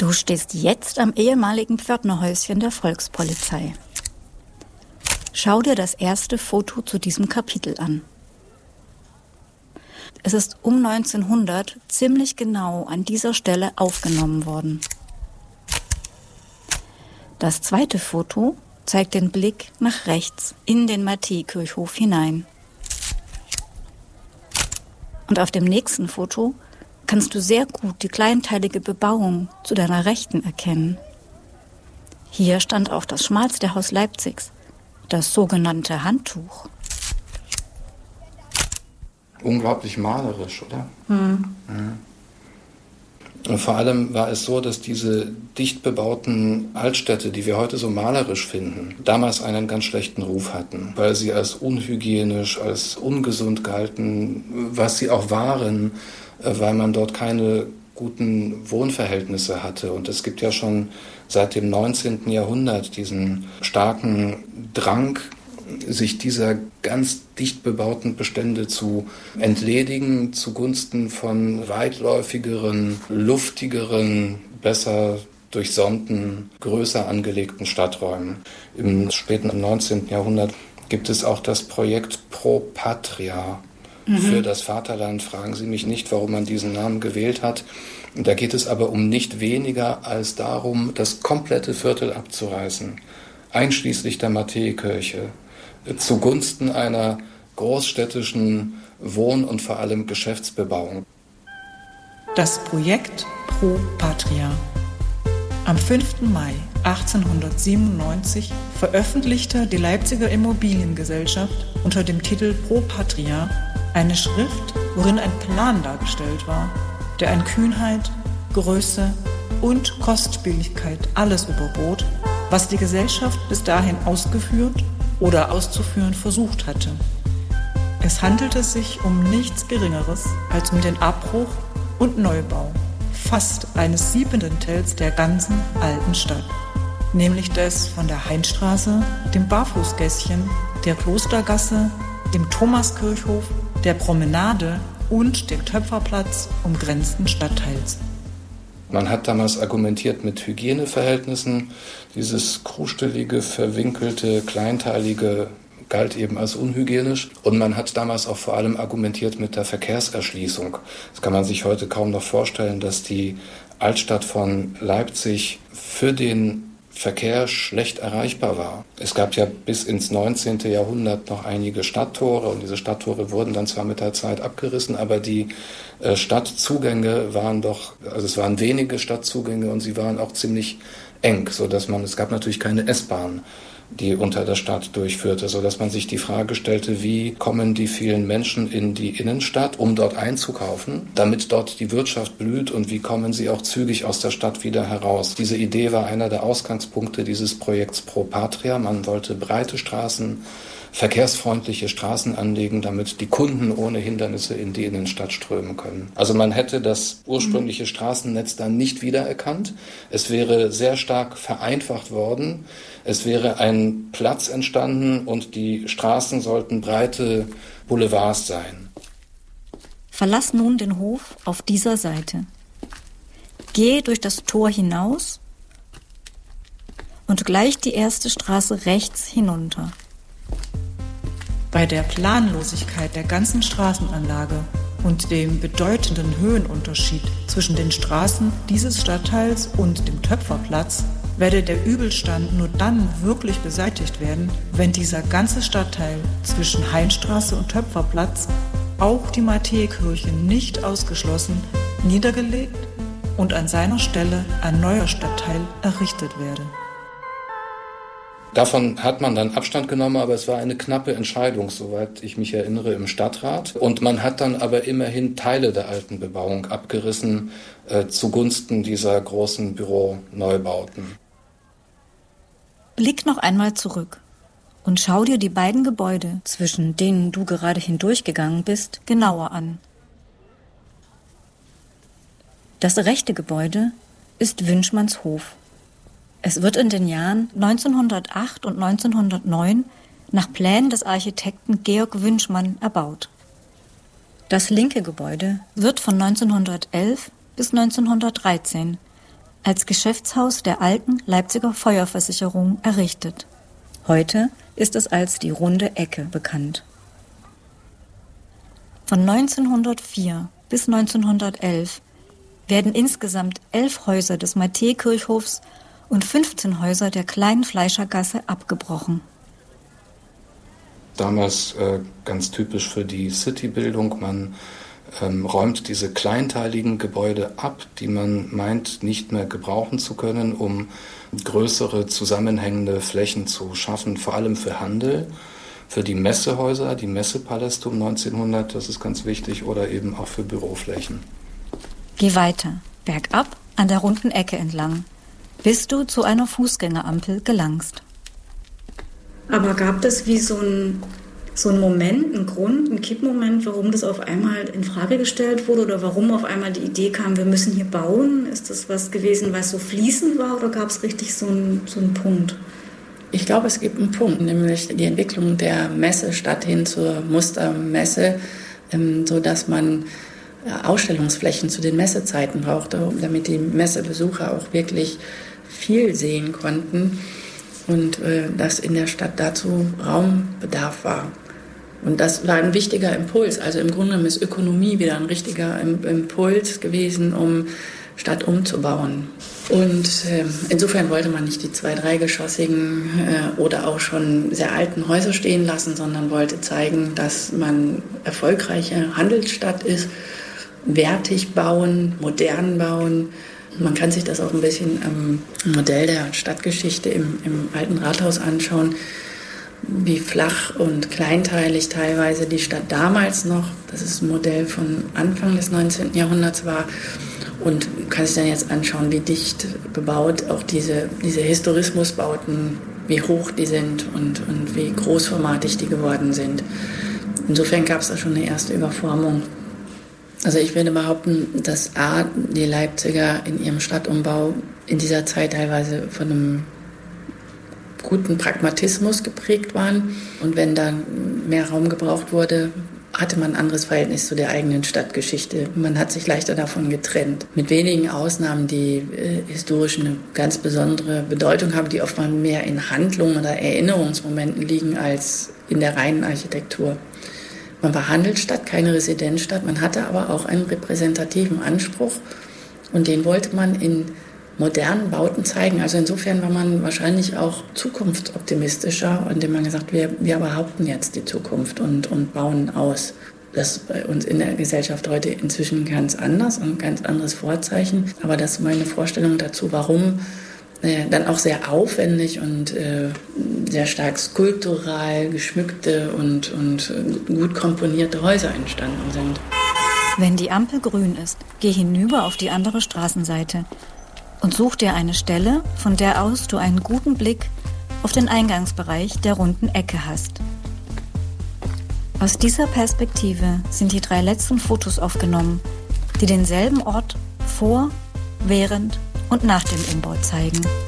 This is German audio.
Du stehst jetzt am ehemaligen Pförtnerhäuschen der Volkspolizei. Schau dir das erste Foto zu diesem Kapitel an. Es ist um 1900 ziemlich genau an dieser Stelle aufgenommen worden. Das zweite Foto zeigt den Blick nach rechts in den Matthäikirchhof hinein. Und auf dem nächsten Foto kannst du sehr gut die kleinteilige Bebauung zu deiner Rechten erkennen. Hier stand auch das schmalste Haus Leipzigs, das sogenannte Handtuch. Unglaublich malerisch, oder? Und vor allem war es so, dass diese dicht bebauten Altstädte, die wir heute so malerisch finden, damals einen ganz schlechten Ruf hatten, weil sie als unhygienisch, als ungesund galten, was sie auch waren, weil man dort keine guten Wohnverhältnisse hatte. Und es gibt ja schon seit dem 19. Jahrhundert diesen starken Drang, sich dieser ganz dicht bebauten Bestände zu entledigen zugunsten von weitläufigeren, luftigeren, besser durchsonnten, größer angelegten Stadträumen. Im späten 19. Jahrhundert gibt es auch das Projekt Pro Patria. Für das Vaterland. Fragen Sie mich nicht, warum man diesen Namen gewählt hat. Da geht es aber um nicht weniger als darum, das komplette Viertel abzureißen, einschließlich der Matthäikirche, zugunsten einer großstädtischen Wohn- und vor allem Geschäftsbebauung. Das Projekt Pro Patria. Am 5. Mai 1897 veröffentlichte die Leipziger Immobiliengesellschaft unter dem Titel Pro Patria eine Schrift, worin ein Plan dargestellt war, der an Kühnheit, Größe und Kostspieligkeit alles überbot, was die Gesellschaft bis dahin ausgeführt oder auszuführen versucht hatte. Es handelte sich um nichts Geringeres als um den Abbruch und Neubau fast eines 7. der ganzen alten Stadt, nämlich des von der Hainstraße, dem Barfußgässchen, der Klostergasse, dem Thomaskirchhof, der Promenade und dem Töpferplatz umgrenzten Stadtteils. Man hat damals argumentiert mit Hygieneverhältnissen. Dieses krustelige, verwinkelte, kleinteilige galt eben als unhygienisch. Und man hat damals auch vor allem argumentiert mit der Verkehrserschließung. Das kann man sich heute kaum noch vorstellen, dass die Altstadt von Leipzig für den Verkehr schlecht erreichbar war. Es gab ja bis ins 19. Jahrhundert noch einige Stadttore und diese Stadttore wurden dann zwar mit der Zeit abgerissen, aber die Stadtzugänge waren es waren wenige Stadtzugänge und sie waren auch ziemlich eng, es gab natürlich keine S-Bahn, die unter der Stadt durchführte, sodass man sich die Frage stellte, wie kommen die vielen Menschen in die Innenstadt, um dort einzukaufen, damit dort die Wirtschaft blüht und wie kommen sie auch zügig aus der Stadt wieder heraus. Diese Idee war einer der Ausgangspunkte dieses Projekts Pro Patria. Man wollte breite Straßen, verkehrsfreundliche Straßen anlegen, damit die Kunden ohne Hindernisse in die Innenstadt strömen können. Also man hätte das ursprüngliche Straßennetz dann nicht wiedererkannt. Es wäre sehr stark vereinfacht worden. Es wäre ein Platz entstanden und die Straßen sollten breite Boulevards sein. Verlass nun den Hof auf dieser Seite. Gehe durch das Tor hinaus und gleich die erste Straße rechts hinunter. Bei der Planlosigkeit der ganzen Straßenanlage und dem bedeutenden Höhenunterschied zwischen den Straßen dieses Stadtteils und dem Töpferplatz werde der Übelstand nur dann wirklich beseitigt werden, wenn dieser ganze Stadtteil zwischen Hainstraße und Töpferplatz, auch die Matthäikirche nicht ausgeschlossen, niedergelegt und an seiner Stelle ein neuer Stadtteil errichtet werde. Davon hat man dann Abstand genommen, aber es war eine knappe Entscheidung, soweit ich mich erinnere, im Stadtrat. Und man hat dann aber immerhin Teile der alten Bebauung abgerissen zugunsten dieser großen Büroneubauten. Blick noch einmal zurück und schau dir die beiden Gebäude, zwischen denen du gerade hindurchgegangen bist, genauer an. Das rechte Gebäude ist Wünschmanns Hof. Es wird in den Jahren 1908 und 1909 nach Plänen des Architekten Georg Wünschmann erbaut. Das linke Gebäude wird von 1911 bis 1913 als Geschäftshaus der alten Leipziger Feuerversicherung errichtet. Heute ist es als die Runde Ecke bekannt. Von 1904 bis 1911 werden insgesamt 11 Häuser des Matthäkirchhofs und 15 Häuser der kleinen Fleischergasse abgebrochen. Damals ganz typisch für die Citybildung, man räumt diese kleinteiligen Gebäude ab, die man meint, nicht mehr gebrauchen zu können, um größere zusammenhängende Flächen zu schaffen, vor allem für Handel, für die Messehäuser, die Messepaläste um 1900, das ist ganz wichtig, oder eben auch für Büroflächen. Geh weiter, bergab an der runden Ecke entlang, bis du zu einer Fußgängerampel gelangst. Aber gab es wie so ein Moment, einen Grund, einen Kippmoment, warum das auf einmal in Frage gestellt wurde oder warum auf einmal die Idee kam, wir müssen hier bauen? Ist das was gewesen, was so fließend war oder gab es richtig so einen Punkt? Ich glaube, es gibt einen Punkt, nämlich die Entwicklung der Messestadt hin zur Mustermesse, sodass man Ausstellungsflächen zu den Messezeiten brauchte, damit die Messebesucher auch wirklich viel sehen konnten und dass in der Stadt dazu Raumbedarf war. Und das war ein wichtiger Impuls. Also im Grunde ist Ökonomie wieder ein richtiger Impuls gewesen, um Stadt umzubauen. Und insofern wollte man nicht die 2-, 3-geschossigen oder auch schon sehr alten Häuser stehen lassen, sondern wollte zeigen, dass man erfolgreiche Handelsstadt ist, wertig bauen, modern bauen. Man kann sich das auch ein bisschen am Modell der Stadtgeschichte im alten Rathaus anschauen, wie flach und kleinteilig teilweise die Stadt damals noch, das ist ein Modell von Anfang des 19. Jahrhunderts war. Und man kann sich dann jetzt anschauen, wie dicht bebaut auch diese Historismusbauten, wie hoch die sind und wie großformatig die geworden sind. Insofern gab es da schon eine erste Überformung. Also ich würde behaupten, dass die Leipziger in ihrem Stadtumbau in dieser Zeit teilweise von einem guten Pragmatismus geprägt waren. Und wenn dann mehr Raum gebraucht wurde, hatte man ein anderes Verhältnis zu der eigenen Stadtgeschichte. Man hat sich leichter davon getrennt. Mit wenigen Ausnahmen, die historisch eine ganz besondere Bedeutung haben, die oft mal mehr in Handlungen oder Erinnerungsmomenten liegen als in der reinen Architektur. Man war Handelsstadt, keine Residenzstadt. Man hatte aber auch einen repräsentativen Anspruch und den wollte man in modernen Bauten zeigen. Also insofern war man wahrscheinlich auch zukunftsoptimistischer, indem man gesagt hat, wir behaupten jetzt die Zukunft und bauen aus. Das ist bei uns in der Gesellschaft heute inzwischen ganz anders und ein ganz anderes Vorzeichen. Aber das ist meine Vorstellung dazu, warum dann auch sehr aufwendig und sehr stark skulptural geschmückte und gut komponierte Häuser entstanden sind. Wenn die Ampel grün ist, geh hinüber auf die andere Straßenseite und such dir eine Stelle, von der aus du einen guten Blick auf den Eingangsbereich der runden Ecke hast. Aus dieser Perspektive sind die 3 letzten Fotos aufgenommen, die denselben Ort vor, während und nach dem Umbau zeigen.